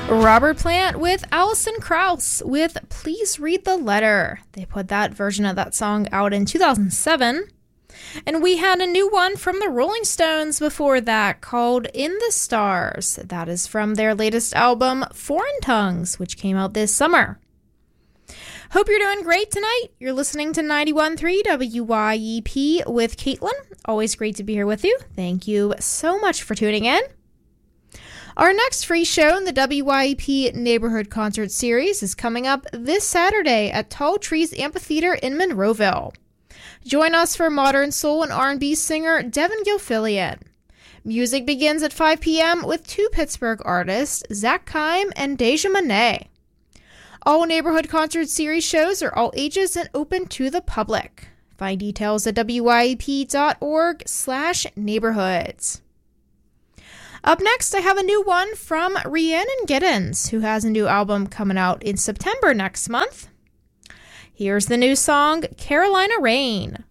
Robert Plant with Alison Krauss with Please Read the Letter. They put that version of that song out in 2007. And we had a new one from the Rolling Stones before that called In the Stars. That is from their latest album, Foreign Tongues, which came out this summer. Hope you're doing great tonight. You're listening to 91.3 WYEP with Caitlin. Always great to be here with you. Thank you so much for tuning in. Our next free show in the WYEP Neighborhood Concert Series is coming up this Saturday at Tall Trees Amphitheater in Monroeville. Join us for modern soul and R&B singer Devin Gilfillian. Music begins at 5 p.m. with two Pittsburgh artists, Zach Kime and Deja Monet. All Neighborhood Concert Series shows are all ages and open to the public. Find details at wyep.org/neighborhoods. Up next, I have a new one from Rhiannon Giddens, who has a new album coming out in September next month. Here's the new song, Carolina Rain.